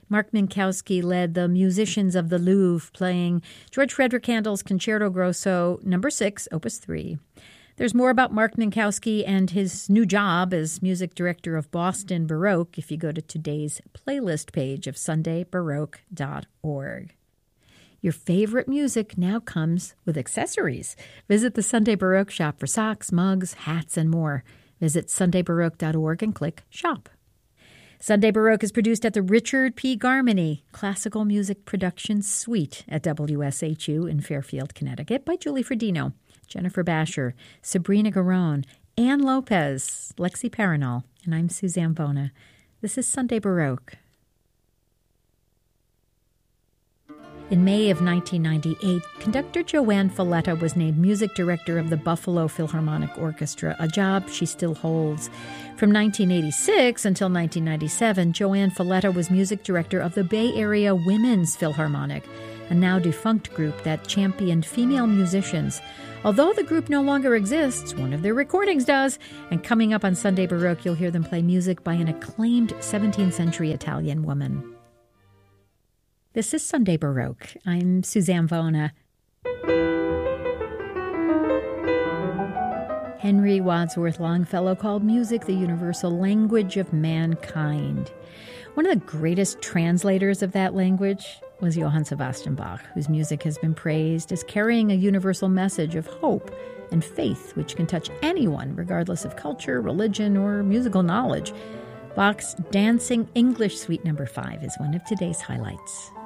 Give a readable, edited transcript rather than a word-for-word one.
Mark Minkowski led the musicians of the Louvre playing George Frederick Handel's Concerto Grosso No. 6, Opus 3. There's more about Mark Minkowski and his new job as music director of Boston Baroque if you go to today's playlist page of sundaybaroque.org. Your favorite music now comes with accessories. Visit the Sunday Baroque shop for socks, mugs, hats, and more. Visit sundaybaroque.org and click Shop. Sunday Baroque is produced at the Richard P. Garmany Classical Music Production Suite at WSHU in Fairfield, Connecticut by Julie Fredino, Jennifer Basher, Sabrina Garone, Ann Lopez, Lexi Paranol, and I'm Suzanne Bona. This is Sunday Baroque. In May of 1998, conductor Joanne Falletta was named music director of the Buffalo Philharmonic Orchestra, a job she still holds. From 1986 until 1997, Joanne Falletta was music director of the Bay Area Women's Philharmonic, a now-defunct group that championed female musicians. Although the group no longer exists, one of their recordings does, and coming up on Sunday Baroque, you'll hear them play music by an acclaimed 17th century Italian woman. This is Sunday Baroque. I'm Suzanne Bona. Henry Wadsworth Longfellow called music the universal language of mankind. One of the greatest translators of that language was Johann Sebastian Bach, whose music has been praised as carrying a universal message of hope and faith which can touch anyone regardless of culture, religion, or musical knowledge. Bach's Dancing English Suite No. 5 is one of today's highlights.